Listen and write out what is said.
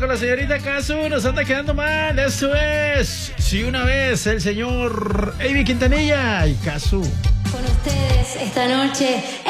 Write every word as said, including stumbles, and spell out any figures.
con la señorita Casu, nos anda quedando mal. Eso es, si una vez el señor Amy Quintanilla y Casu. Con ustedes esta noche.